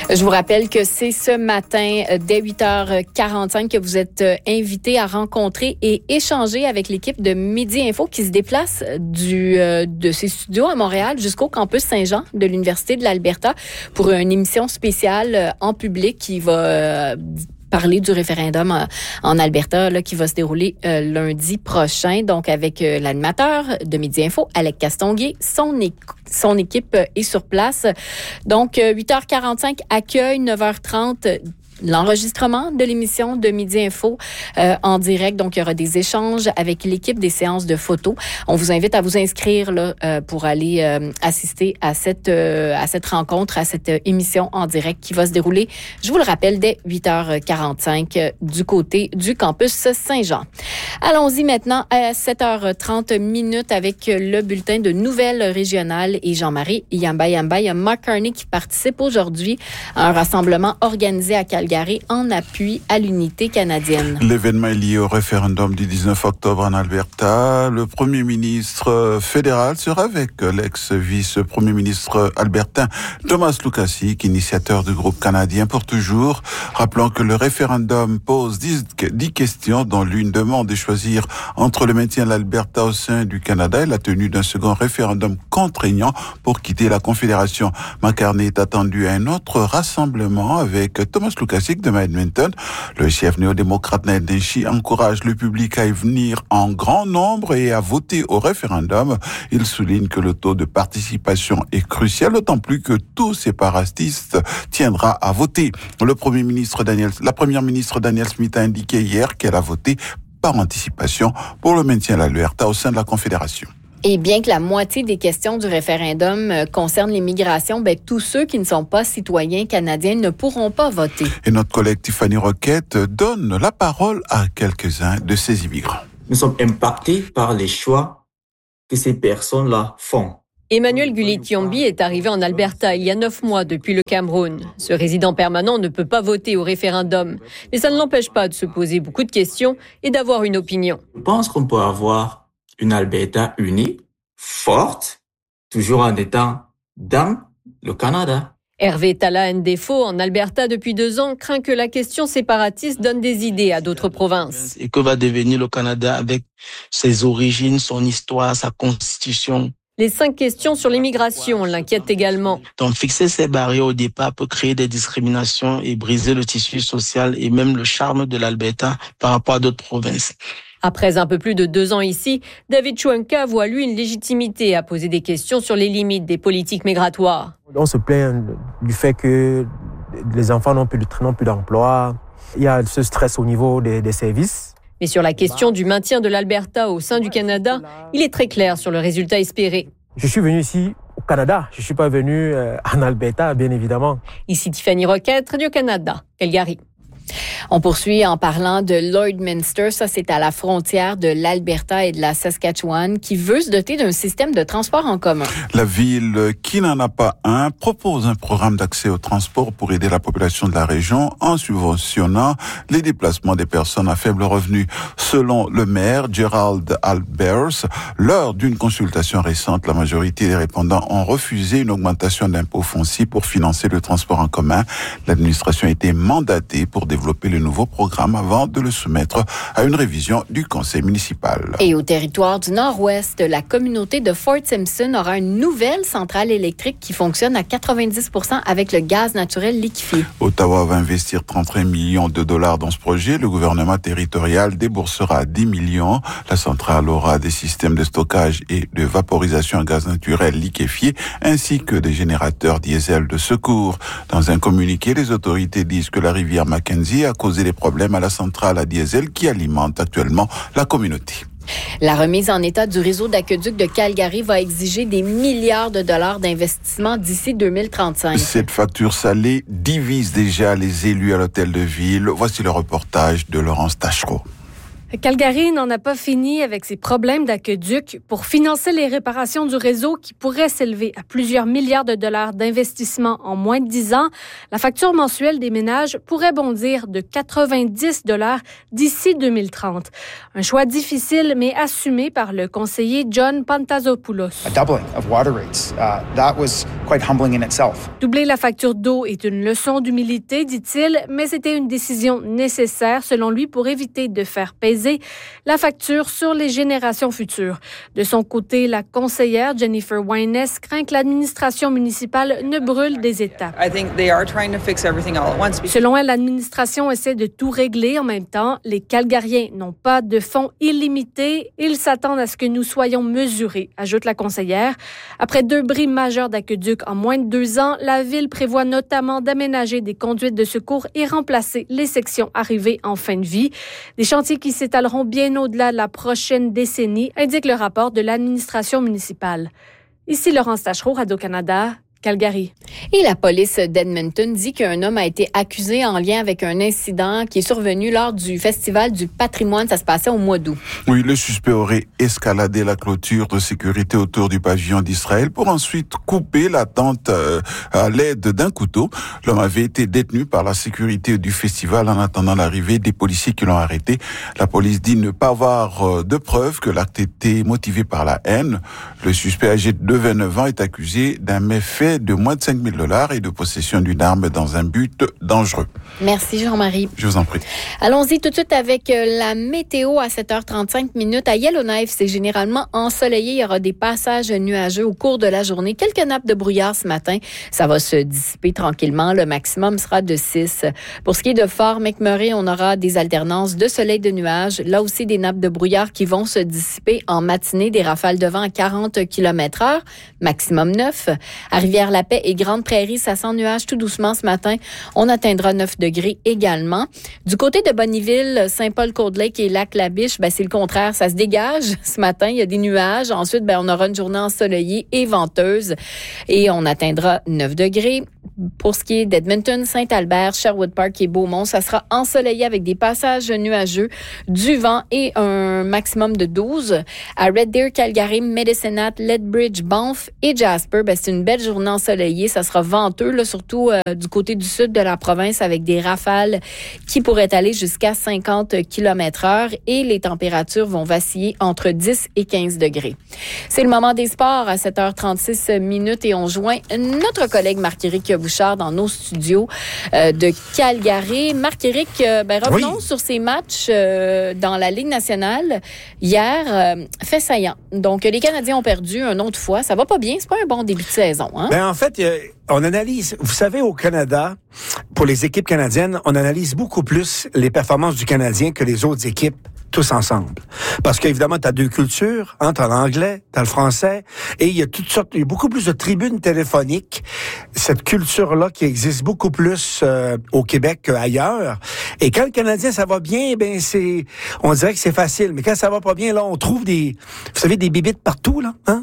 Je vous rappelle que c'est ce matin, dès 8h45, que vous êtes invités à rencontrer et échanger avec l'équipe de Midi Info qui se déplace de ses studios à Montréal jusqu'au campus Saint-Jean de l'Université de l'Alberta pour une émission spéciale en public qui va parler du référendum en Alberta là, qui va se dérouler lundi prochain. Donc, avec l'animateur de Midi Info, Alec Castonguay, son équipe est sur place. Donc, 8h45, accueil, 9h30, l'enregistrement de l'émission de Midi Info en direct. Donc, il y aura des échanges avec l'équipe, des séances de photos. On vous invite à vous inscrire là, pour aller assister à cette rencontre, à cette émission en direct qui va se dérouler, je vous le rappelle, dès 8h45 du côté du campus Saint-Jean. Allons-y maintenant à 7h30 avec le bulletin de nouvelles régionales et Jean-Marie Yamba. Il y a Mark Carney qui participe aujourd'hui à un rassemblement organisé à Calgary en appui à l'unité canadienne. L'événement est lié au référendum du 19 octobre en Alberta. Le premier ministre fédéral sera avec l'ex-vice-premier ministre albertain Thomas Lukaszik, initiateur du groupe canadien Pour Toujours. Rappelons que le référendum pose 10 questions, dont l'une demande de choisir entre le maintien de l'Alberta au sein du Canada et la tenue d'un second référendum contraignant pour quitter la Confédération. McCartney est attendu à un autre rassemblement avec Thomas Lukaszik de Edmonton. Le chef néo-démocrate Ned Nenshi encourage le public à y venir en grand nombre et à voter au référendum. Il souligne que le taux de participation est crucial, d'autant plus que tout séparatiste tiendra à voter. La première ministre Danielle Smith a indiqué hier qu'elle a voté par anticipation pour le maintien de l'Alberta au sein de la Confédération. Et bien que la moitié des questions du référendum concernent l'immigration, tous ceux qui ne sont pas citoyens canadiens ne pourront pas voter. Et notre collègue Tiffany Roquette donne la parole à quelques-uns de ces immigrants. Nous sommes impactés par les choix que ces personnes-là font. Emmanuel Gullit-Yombi est arrivé en Alberta il y a 9 mois depuis le Cameroun. Ce résident permanent ne peut pas voter au référendum, mais ça ne l'empêche pas de se poser beaucoup de questions et d'avoir une opinion. Je pense qu'on peut avoir une Alberta unie, forte, toujours en étant dans le Canada. Hervé Tala Ndefo, en Alberta depuis 2 ans, craint que la question séparatiste donne des idées à d'autres provinces. Et que va devenir le Canada avec ses origines, son histoire, sa constitution? Les 5 questions sur l'immigration l'inquiètent également. Donc fixer ces barrières au départ peut créer des discriminations et briser le tissu social et même le charme de l'Alberta par rapport à d'autres provinces. Après un peu plus de 2 ans ici, David Chouinka voit lui une légitimité à poser des questions sur les limites des politiques migratoires. On se plaint du fait que les enfants n'ont plus d'emploi. Il y a ce stress au niveau des services. Mais sur la question du maintien de l'Alberta au sein du Canada, il est très clair sur le résultat espéré. Je suis venu ici au Canada. Je ne suis pas venu en Alberta, bien évidemment. Ici Tiffany Roquette, Radio-Canada, Calgary. On poursuit en parlant de Lloydminster. Ça, c'est à la frontière de l'Alberta et de la Saskatchewan qui veut se doter d'un système de transport en commun. La ville, qui n'en a pas un, propose un programme d'accès au transport pour aider la population de la région en subventionnant les déplacements des personnes à faible revenu. Selon le maire, Gerald Albers, lors d'une consultation récente, la majorité des répondants ont refusé une augmentation d'impôts fonciers pour financer le transport en commun. L'administration a été mandatée pour développer le nouveau programme avant de le soumettre à une révision du conseil municipal. Et au territoire du Nord-Ouest, la communauté de Fort Simpson aura une nouvelle centrale électrique qui fonctionne à 90% avec le gaz naturel liquéfié. Ottawa va investir 33 millions de dollars dans ce projet. Le gouvernement territorial déboursera 10 millions. La centrale aura des systèmes de stockage et de vaporisation à gaz naturel liquéfié ainsi que des générateurs diesel de secours. Dans un communiqué, les autorités disent que la rivière Mackenzie a causé des problèmes à la centrale à diesel qui alimente actuellement la communauté. La remise en état du réseau d'aqueduc de Calgary va exiger des milliards de dollars d'investissement d'ici 2035. Cette facture salée divise déjà les élus à l'hôtel de ville. Voici le reportage de Laurence Tachereau. Calgary n'en a pas fini avec ses problèmes d'aqueduc. Pour financer les réparations du réseau qui pourraient s'élever à plusieurs milliards de dollars d'investissement en moins de 10 ans, la facture mensuelle des ménages pourrait bondir de 90 $ d'ici 2030. Un choix difficile mais assumé par le conseiller John Pantazopoulos. A doubling of water rates, that was quite humbling in itself. Doubler la facture d'eau est une leçon d'humilité, dit-il, mais c'était une décision nécessaire selon lui pour éviter de faire peser la facture sur les générations futures. De son côté, la conseillère Jennifer Wines craint que l'administration municipale ne brûle des étapes. Selon elle, l'administration essaie de tout régler en même temps. Les Calgariens n'ont pas de fonds illimités. Ils s'attendent à ce que nous soyons mesurés, ajoute la conseillère. Après 2 bris majeurs d'aqueduc en moins de 2 ans, la ville prévoit notamment d'aménager des conduites de secours et remplacer les sections arrivées en fin de vie. Des chantiers qui s'étaleront bien au-delà de la prochaine décennie, indique le rapport de l'administration municipale. Ici Laurence Tachereau, Radio-Canada, Calgary. Et la police d'Edmonton dit qu'un homme a été accusé en lien avec un incident qui est survenu lors du Festival du patrimoine. Ça se passait au mois d'août. Oui, le suspect aurait escaladé la clôture de sécurité autour du pavillon d'Israël pour ensuite couper la tente à l'aide d'un couteau. L'homme avait été détenu par la sécurité du festival en attendant l'arrivée des policiers qui l'ont arrêté. La police dit ne pas avoir de preuves que l'acte était motivé par la haine. Le suspect âgé de 29 ans est accusé d'un méfait de moins de 5 000 $ et de possession d'une arme dans un but dangereux. Merci Jean-Marie. Je vous en prie. Allons-y tout de suite avec la météo à 7h35 à Yellowknife. C'est généralement ensoleillé. Il y aura des passages nuageux au cours de la journée. Quelques nappes de brouillard ce matin. Ça va se dissiper tranquillement. Le maximum sera de 6. Pour ce qui est de Fort McMurray, on aura des alternances de soleil, de nuages. Là aussi, des nappes de brouillard qui vont se dissiper en matinée. Des rafales de vent à 40 km/h. Maximum 9. À Rivière-la-Paix et Grande-Prairie, ça sent nuage tout doucement ce matin. On atteindra 9 degrés également. Du côté de Bonnyville, Saint-Paul-Côte-Lake et Lac-La-Biche, c'est le contraire. Ça se dégage ce matin. Il y a des nuages. Ensuite, on aura une journée ensoleillée et venteuse. Et on atteindra 9 degrés. Pour ce qui est d'Edmonton, Saint-Albert, Sherwood Park et Beaumont, ça sera ensoleillé avec des passages nuageux, du vent et un maximum de 12. À Red Deer, Calgary, Medicine Hat, Lethbridge, Banff et Jasper, c'est une belle journée ensoleillée. Ça sera venteux, là, surtout du côté du sud de la province avec des rafales qui pourraient aller jusqu'à 50 km/h et les températures vont vaciller entre 10 et 15 degrés. C'est le moment des sports à 7h36 et on joint notre collègue Marc-Éric Bouchard dans nos studios de Calgary. Marc-Éric, revenons sur ces matchs dans la Ligue nationale. Hier, fait saillant. Donc, les Canadiens ont perdu une autre fois. Ça va pas bien. C'est pas un bon début de saison. Hein? En fait, on analyse, vous savez, au Canada, pour les équipes canadiennes, on analyse beaucoup plus les performances du Canadien que les autres équipes tous ensemble. Parce qu'évidemment, tu as 2 cultures, tu as l'anglais, tu as le français, et il y a toutes sortes, il y a beaucoup plus de tribunes téléphoniques, cette culture-là qui existe beaucoup plus au Québec qu'ailleurs. Et quand le Canadien, ça va bien, on dirait que c'est facile. Mais quand ça va pas bien, là, on trouve vous savez, des bibites partout, là, hein?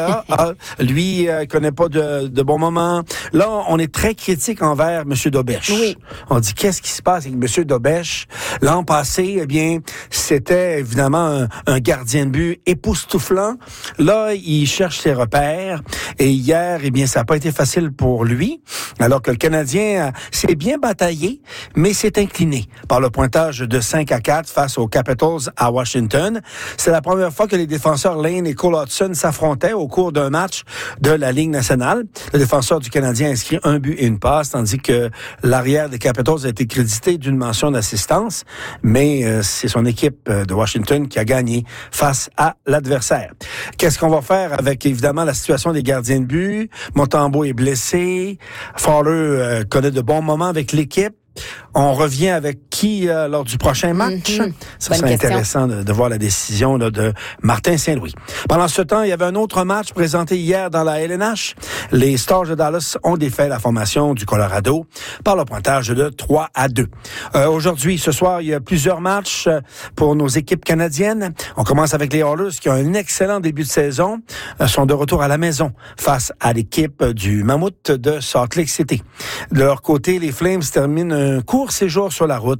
Lui, il connaît pas de bons moments. Là, on est très critique envers M. Dobèche. Oui. On dit, qu'est-ce qui se passe avec M. Dobèche? L'an passé, c'était évidemment un gardien de but époustouflant. Là, il cherche ses repères. Et hier, ça n'a pas été facile pour lui. Alors que le Canadien s'est bien bataillé, mais s'est incliné par le pointage de 5-4 face aux Capitals à Washington. C'est la première fois que les défenseurs Lane et Cole Hudson s'affrontaient au cours d'un match de la Ligue nationale. Le défenseur du Canadien a inscrit 1 but et 1 passe, tandis que l'arrière des Capitals a été crédité d'une mention d'assistance. Mais c'est son équipe de Washington qui a gagné face à l'adversaire. Qu'est-ce qu'on va faire avec, évidemment, la situation des gardiens de but? Montembeault est blessé. Fowler connaît de bons moments avec l'équipe. On revient avec qui lors du prochain match? Ça serait intéressant de voir la décision là, de Martin Saint-Louis. Pendant ce temps, il y avait un autre match présenté hier dans la LNH. Les Stars de Dallas ont défait la formation du Colorado par le pointage de 3-2. Aujourd'hui, ce soir, il y a plusieurs matchs pour nos équipes canadiennes. On commence avec les Oilers qui ont un excellent début de saison. Sont de retour à la maison face à l'équipe du Mammouth de Salt Lake City. De leur côté, les Flames terminent un court séjour sur la route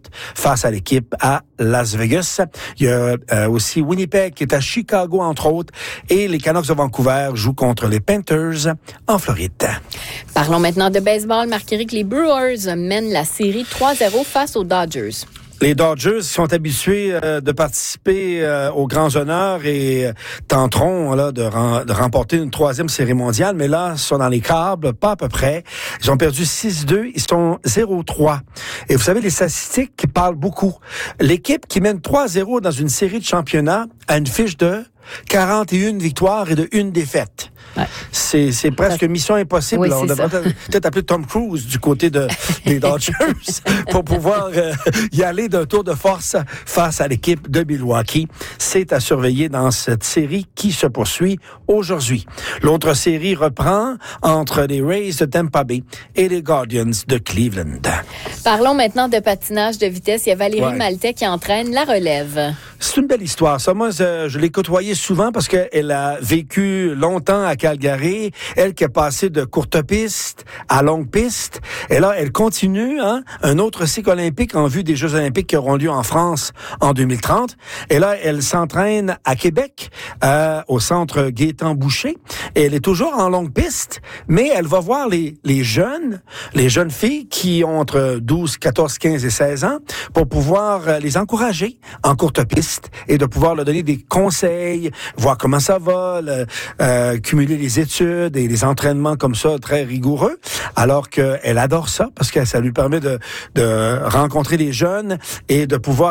face à l'équipe à Las Vegas. Il y a aussi Winnipeg qui est à Chicago, entre autres, et les Canucks de Vancouver jouent contre les Panthers en Floride. Parlons maintenant de baseball. Marc-Éric, les Brewers mènent la série 3-0 face aux Dodgers. Les Dodgers sont habitués de participer aux grands honneurs et tenteront là, de remporter une 3e série mondiale, mais là, ils sont dans les câbles, pas à peu près. Ils ont perdu 6-2, ils sont 0-3. Et vous savez, les statistiques qui parlent beaucoup. L'équipe qui mène 3-0 dans une série de championnats a une fiche de 41 victoires et de 1 défaite. Ouais. C'est presque mission impossible. Oui, on devrait peut-être appeler Tom Cruise du côté des Dodgers pour pouvoir y aller d'un tour de force face à l'équipe de Milwaukee. C'est à surveiller dans cette série qui se poursuit aujourd'hui. L'autre série reprend entre les Rays de Tampa Bay et les Guardians de Cleveland. Parlons maintenant de patinage de vitesse. Il y a Valérie Maltais qui entraîne la relève. C'est une belle histoire, ça. Moi, je l'ai côtoyée souvent parce qu'elle a vécu longtemps à Calgary. Elle qui a passé de courte piste à longue piste. Et là, elle continue un autre cycle olympique en vue des Jeux olympiques qui auront lieu en France en 2030. Et là, elle s'entraîne à Québec, au centre Gaétan-Boucher. Et elle est toujours en longue piste, mais elle va voir les jeunes filles qui ont entre 12, 14, 15 et 16 ans pour pouvoir les encourager en courte piste et de pouvoir leur donner des conseils, voir comment ça va, cumuler les études et les entraînements comme ça très rigoureux, alors qu'elle adore ça parce que ça lui permet de rencontrer les jeunes et de pouvoir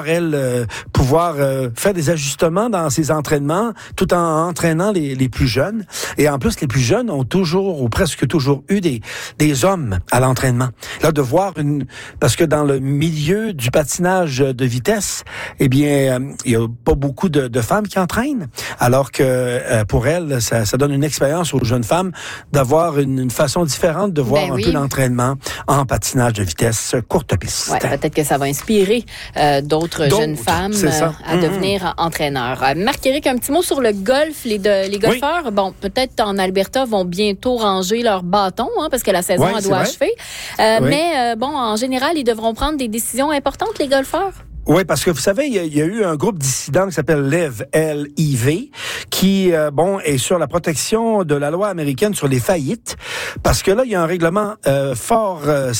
faire des ajustements dans ses entraînements tout en entraînant les plus jeunes. Et en plus, les plus jeunes ont toujours ou presque toujours eu des hommes à l'entraînement. Là, de voir parce que dans le milieu du patinage de vitesse, eh bien, il y a pas beaucoup de femmes qui entraînent, alors que pour elles, ça donne une expérience aux jeunes femmes d'avoir une façon différente de voir un peu l'entraînement en patinage de vitesse courte piste. Ouais, peut-être que ça va inspirer d'autres jeunes femmes à devenir entraîneurs. Marc-Éric, un petit mot sur le golf. Les golfeurs, peut-être en Alberta, vont bientôt ranger leur bâton, parce que la saison doit achever. Mais en général, ils devront prendre des décisions importantes, les golfeurs. Oui, parce que vous savez, il y a eu un groupe dissident qui s'appelle LIV, L-I-V, qui est sur la protection de la loi américaine sur les faillites, parce que là, il y a un règlement fort